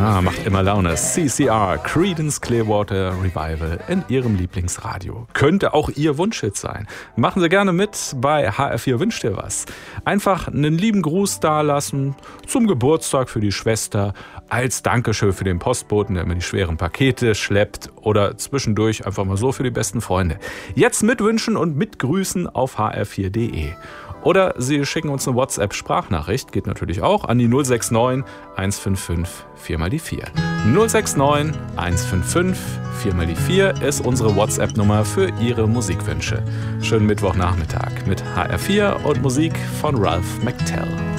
Macht immer Laune. CCR, Creedence Clearwater Revival in Ihrem Lieblingsradio. Könnte auch Ihr Wunschhit sein. Machen Sie gerne mit bei HR4 Wünscht dir was. Einfach einen lieben Gruß dalassen zum Geburtstag für die Schwester, als Dankeschön für den Postboten, der mir die schweren Pakete schleppt, oder zwischendurch einfach mal so für die besten Freunde. Jetzt mitwünschen und mitgrüßen auf hr4.de. Oder Sie schicken uns eine WhatsApp-Sprachnachricht, geht natürlich auch, an die 069 155 4x4. 069 155 4x4 ist unsere WhatsApp-Nummer für Ihre Musikwünsche. Schönen Mittwochnachmittag mit HR4 und Musik von Ralph McTell.